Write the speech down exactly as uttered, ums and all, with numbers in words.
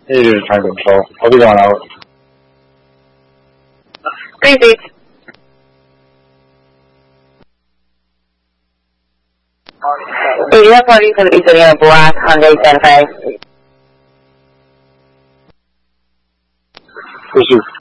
Hey, time control. I'll be going out. Crazy. eighty-one forty, seventy, sitting on a black Hyundai Santa Fe. Pursuit.